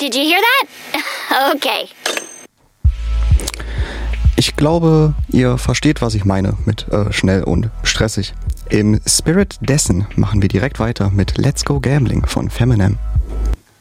Did you hear that? Okay. Ich glaube, ihr versteht, was ich meine mit schnell und stressig. Im Spirit dessen machen wir direkt weiter mit Let's Go Gambling von Feminem.